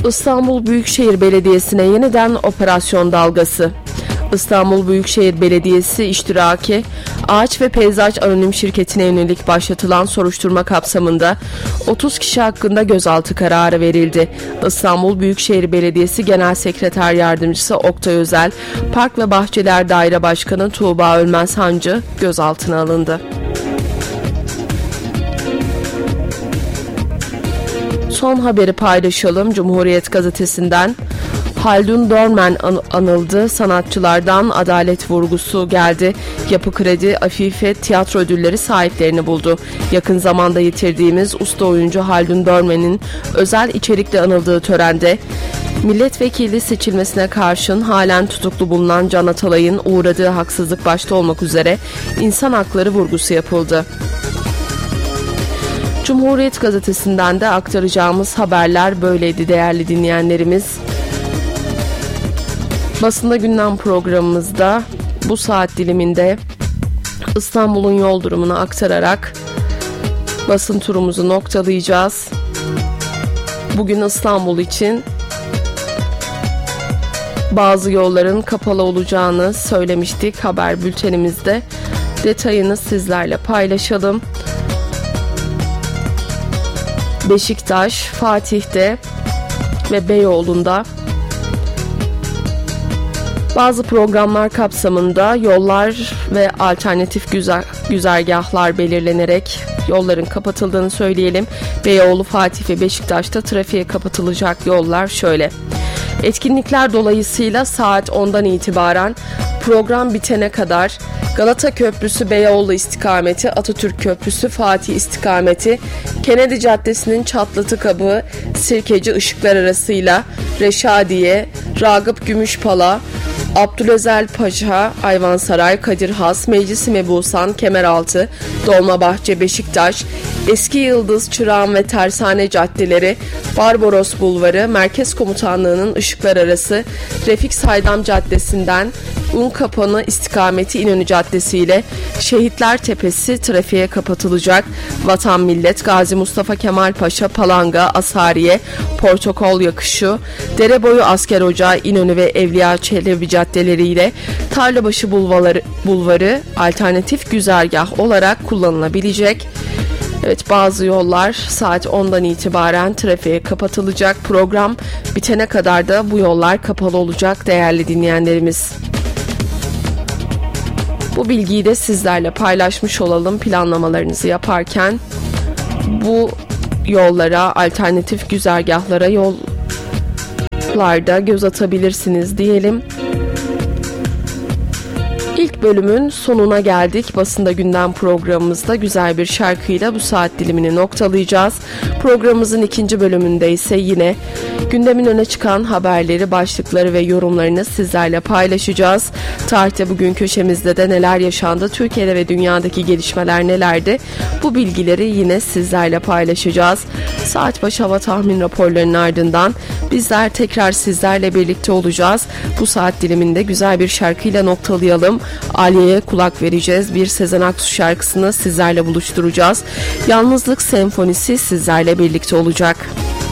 İstanbul Büyükşehir Belediyesi'ne yeniden operasyon dalgası. İstanbul Büyükşehir Belediyesi iştiraki Ağaç ve Peyzaj Anonim Şirketi'ne yönelik başlatılan soruşturma kapsamında 30 kişi hakkında gözaltı kararı verildi. İstanbul Büyükşehir Belediyesi Genel Sekreter Yardımcısı Oktay Özel, Park ve Bahçeler Daire Başkanı Tuğba Ölmez Hancı gözaltına alındı. Son haberi paylaşalım. Cumhuriyet Gazetesi'nden Haldun Dormen anıldı. Sanatçılardan adalet vurgusu geldi. Yapı Kredi, Afife tiyatro ödülleri sahiplerini buldu. Yakın zamanda yitirdiğimiz usta oyuncu Haldun Dormen'in özel içerikle anıldığı törende milletvekili seçilmesine karşın halen tutuklu bulunan Can Atalay'ın uğradığı haksızlık başta olmak üzere insan hakları vurgusu yapıldı. Cumhuriyet Gazetesi'nden de aktaracağımız haberler böyleydi değerli dinleyenlerimiz. Basında Gündem programımızda bu saat diliminde İstanbul'un yol durumunu aktararak basın turumuzu noktalayacağız. Bugün İstanbul için bazı yolların kapalı olacağını söylemiştik haber bültenimizde. Detayını sizlerle paylaşalım. Beşiktaş, Fatih'te ve Beyoğlu'nda bazı programlar kapsamında yollar ve alternatif güzergahlar belirlenerek yolların kapatıldığını söyleyelim. Beyoğlu, Fatih ve Beşiktaş'ta trafiğe kapatılacak yollar şöyle. Etkinlikler dolayısıyla saat 10'dan itibaren program bitene kadar Galata Köprüsü Beyoğlu istikameti, Atatürk Köprüsü Fatih istikameti, Kennedy Caddesi'nin Çatlatı Kabı, Sirkeci ışıklar arasıyla Reşadiye, Ragıp Gümüşpala, Abdülözel Paşa, Ayvansaray, Kadir Has, Meclis-i Mebusan, Kemeraltı, Dolmabahçe, Beşiktaş, Eski Yıldız, Çırağan ve Tersane caddeleri, Barbaros Bulvarı, Merkez Komutanlığı'nın ışıklar arası, Refik Saydam Caddesi'nden Unkapanı istikameti İnönü Caddesi ile Şehitler Tepesi trafiğe kapatılacak. Vatan Millet, Gazi Mustafa Kemal Paşa, Palanga, Asariye, Portakal Yakışı, Dereboyu Asker Ocağı, İnönü ve Evliya Çelebi caddeleriyle Tarlabaşı Bulvarı alternatif güzergah olarak kullanılabilecek. Evet, bazı yollar saat 10'dan itibaren trafiğe kapatılacak. Program bitene kadar da bu yollar kapalı olacak değerli dinleyenlerimiz. Bu bilgiyi de sizlerle paylaşmış olalım planlamalarınızı yaparken. Bu yollara, alternatif güzergahlara yollarda göz atabilirsiniz diyelim. İlk bölümün sonuna geldik. Basında Gündem programımızda güzel bir şarkıyla bu saat dilimini noktalayacağız. Programımızın ikinci bölümünde ise yine gündemin öne çıkan haberleri, başlıkları ve yorumlarını sizlerle paylaşacağız. Tarihte bugün köşemizde de neler yaşandı, Türkiye'de ve dünyadaki gelişmeler nelerdi? Bu bilgileri yine sizlerle paylaşacağız. Saat başı hava tahmin raporlarının ardından bizler tekrar sizlerle birlikte olacağız. Bu saat diliminde güzel bir şarkıyla noktalayalım. Aliye'ye kulak vereceğiz. Bir Sezen Aksu şarkısını sizlerle buluşturacağız. Yalnızlık Senfonisi sizlerle birlikte olacak.